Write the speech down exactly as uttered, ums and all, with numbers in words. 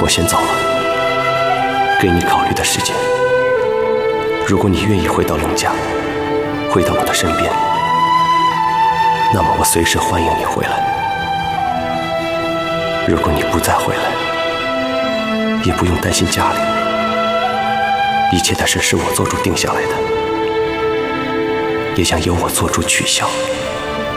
我先走了，给你考虑的时间。如果你愿意回到龙家，回到我的身边，那么我随时欢迎你回来。如果你不再回来，也不用担心家里，一切的事是我做主定下来的，也将由我做主取消。